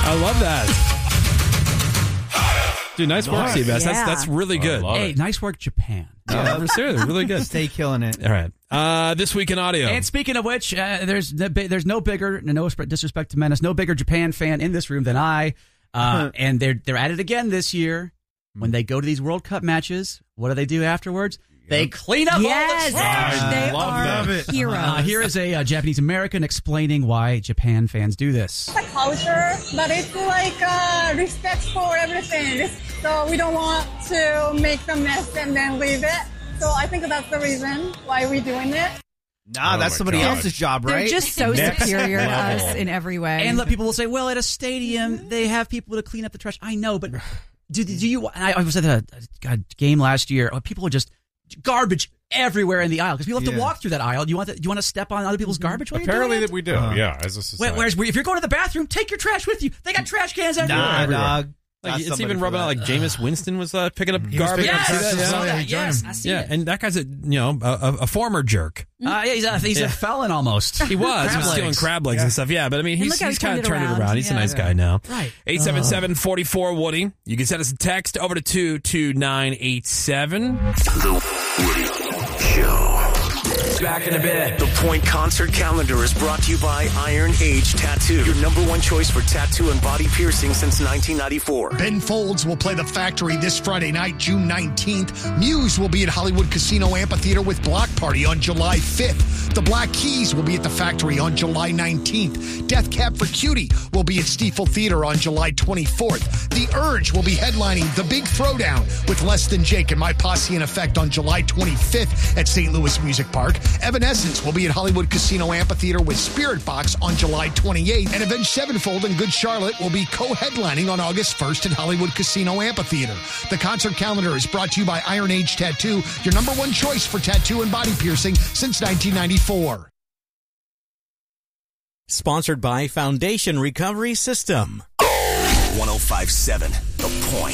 I love that. Dude, nice work, Seabass. Yeah. That's really good. Hey, nice work, Japan. Yeah, seriously, really good. Stay killing it. All right. This week in audio. And speaking of which, there's no bigger, no disrespect to Menace, no bigger Japan fan in this room than I. And they're at it again this year. When they go to these World Cup matches, what do afterwards? They clean up all the trash. They are heroes. Here is a Japanese American explaining why Japan fans do this. It's a culture, but it's like respect for everything. So we don't want to make the mess and then leave it. So I think that's the reason why we're doing it. Nah, that's somebody else's job, right? They're just so superior to us in every way. And people will say, well, at a stadium, they have people to clean up the trash. I know, but do you... I was at a game last year. People are just... garbage everywhere in the aisle because people have to walk through that aisle. Do you want to step on other people's garbage? Apparently that we do. Yeah, as a society. Whereas if you're going to the bathroom, take your trash with you. They got trash cans everywhere. Nah, dog. Like, it's even rubbing out. Like Jameis Winston was picking up garbage. Yes, I see it. And that guy's a former jerk. He's a felon almost. He was stealing crab legs and stuff. Yeah, but I mean, he's kind of turned it around. He's a nice guy now. Right. 877-44-WOODY. You can send us a text over to 22987. The Woody Show. Back in a bit. The Point Concert Calendar is brought to you by Iron Age Tattoo, your number one choice for tattoo and body piercing since 1994. Ben Folds will play the Factory this Friday night, June 19th. Muse will be at Hollywood Casino Amphitheater with Block Party on July 5th. The Black Keys will be at the Factory on July 19th. Death Cab for Cutie will be at Stiefel Theater on July 24th. The Urge will be headlining The Big Throwdown with Less Than Jake and My Posse in Effect on July 25th at St. Louis Music Park. Evanescence will be at Hollywood Casino Amphitheater with Spirit Box on July 28th. And Avenged Sevenfold and Good Charlotte will be co-headlining on August 1st at Hollywood Casino Amphitheater. The concert calendar is brought to you by Iron Age Tattoo, your number one choice for tattoo and body piercing since 1994. Sponsored by Foundation Recovery System. 105.7 The Point.